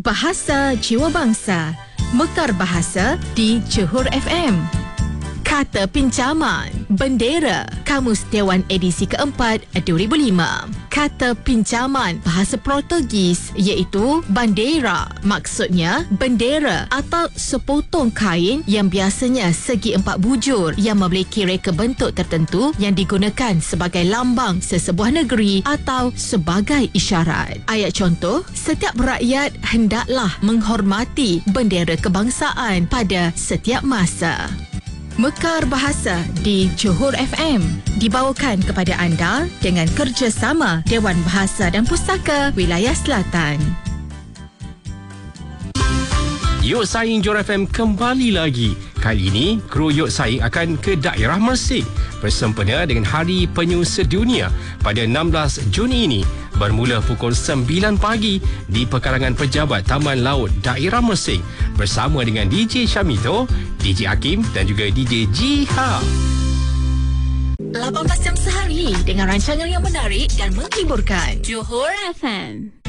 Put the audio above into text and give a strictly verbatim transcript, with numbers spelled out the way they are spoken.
Bahasa Jiwa Bangsa, Mekar Bahasa di Johor F M. Kata pinjaman, bendera, Kamus Dewan edisi keempat dua ribu lima. Kata pinjaman bahasa Portugis iaitu bandera. Maksudnya bendera atau sepotong kain yang biasanya segi empat bujur yang memiliki reka bentuk tertentu yang digunakan sebagai lambang sesebuah negeri atau sebagai isyarat. Ayat contoh, setiap rakyat hendaklah menghormati bendera kebangsaan pada setiap masa. Mekar Bahasa di Johor F M dibawakan kepada anda dengan kerjasama Dewan Bahasa dan Pustaka Wilayah Selatan. Yok Saing Johor F M kembali lagi. Kali ini, kru Yok Saing akan ke daerah Mersing bersempena dengan Hari Penyu Sedunia pada enam belas Jun ini. Bermula pukul sembilan pagi di pekarangan pejabat Taman Laut Daerah Mersing bersama dengan D J Syamito, D J Hakim dan juga D J Jiha. lapan belas jam sehari dengan rancangan yang menarik dan menghiburkan. Johor F M.